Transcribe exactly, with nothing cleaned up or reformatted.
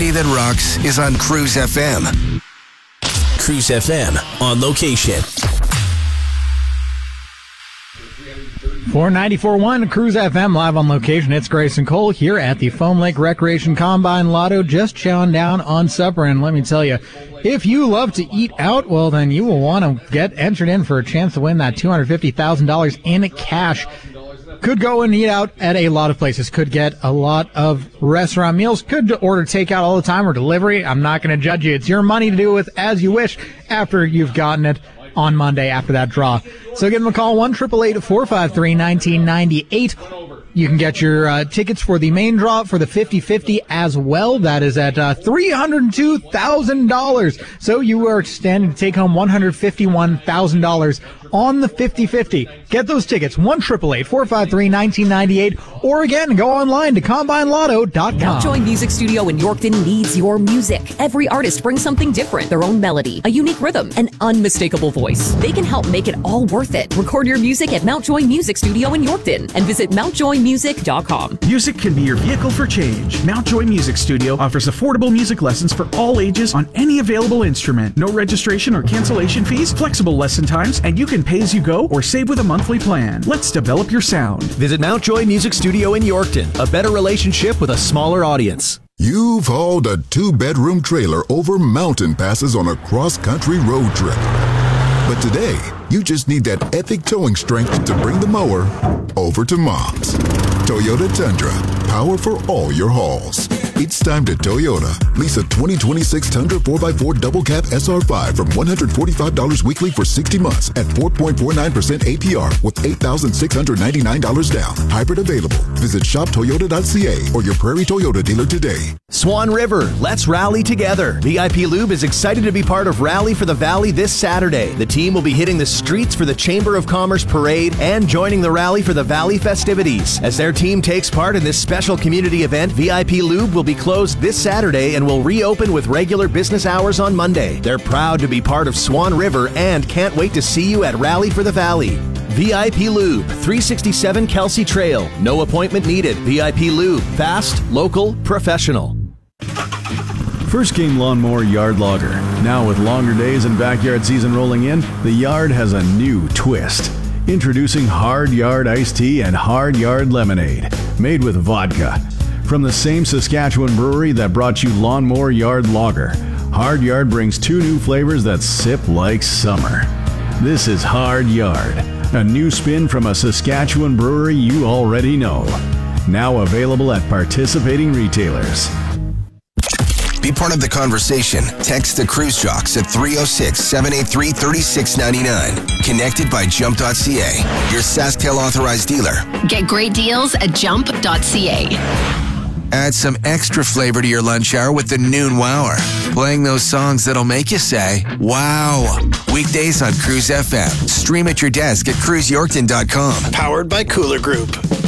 day that rocks is on Cruise F M. Cruise F M on location. four ninety-four point one Cruise F M live on location. It's Grayson Cole here at the Foam Lake Recreation Combine Lotto, just chowing down on supper. And let me tell you, if you love to eat out, well, then you will want to get entered in for a chance to win that two hundred fifty thousand dollars in cash. Could go and eat out at a lot of places. Could get a lot of restaurant meals. Could order takeout all the time or delivery. I'm not going to judge you. It's your money to do with as you wish after you've gotten it on Monday after that draw. So give them a call, one eight eight eight, four five three, one nine nine eight. You can get your uh, tickets for the main draw for the fifty fifty as well. That is at uh, three hundred two thousand dollars. So you are standing to take home one hundred fifty-one thousand dollars on the fifty fifty. Get those tickets, one eight eight eight, four five three, one nine nine eight. Or again, go online to combine lotto dot com. Mountjoy Music Studio in Yorkton needs your music. Every artist brings something different. Their own melody, a unique rhythm, an unmistakable voice. They can help make it all worth it. Record your music at Mountjoy Music Studio in Yorkton and visit mountjoy music dot com. Music can be your vehicle for change. Mountjoy Music Studio offers affordable music lessons for all ages on any available instrument. No registration or cancellation fees, flexible lesson times, and you can pay as you go or save with a monthly plan. Let's develop your sound. Visit Mountjoy Music Studio in Yorkton. A better relationship with a smaller audience. You've hauled a two-bedroom trailer over mountain passes on a cross-country road trip. But today, you just need that epic towing strength to bring the mower over to Mom's. Toyota Tundra, power for all your hauls. It's time to Toyota. Lease a twenty twenty-six Tundra four by four Double Cab S R five from one hundred forty-five dollars weekly for sixty months at four point four nine percent A P R with eight thousand six hundred ninety-nine dollars down. Hybrid available. Visit shop toyota dot c a or your Prairie Toyota dealer today. Swan River, let's rally together. V I P Lube is excited to be part of Rally for the Valley this Saturday. The team will be hitting the streets for the Chamber of Commerce Parade and joining the Rally for the Valley festivities. As their team takes part in this special community event, V I P Lube will be closed this Saturday and will reopen with regular business hours on Monday. They're proud to be part of Swan River and can't wait to see you at Rally for the Valley. V I P Lube, three sixty-seven Kelsey Trail. No appointment needed. V I P Lube, fast, local, professional. First King Lawnmower Yard Logger. Now with longer days and backyard season rolling in, the yard has a new twist. Introducing Hard Yard Iced Tea and Hard Yard Lemonade, made with vodka. From the same Saskatchewan brewery that brought you Lawnmower Yard Lager, Hard Yard brings two new flavors that sip like summer. This is Hard Yard, a new spin from a Saskatchewan brewery you already know. Now available at participating retailers. Be part of the conversation. Text the Cruise Jocks at three oh six, seven eight three, three six nine nine. Connected by jump dot c a, your SaskTel authorized dealer. Get great deals at jump dot c a. Add some extra flavor to your lunch hour with the Noon Wower. Playing those songs that'll make you say, wow. Weekdays on Cruise F M. Stream at your desk at cruise yorkton dot com. Powered by Cooler Group.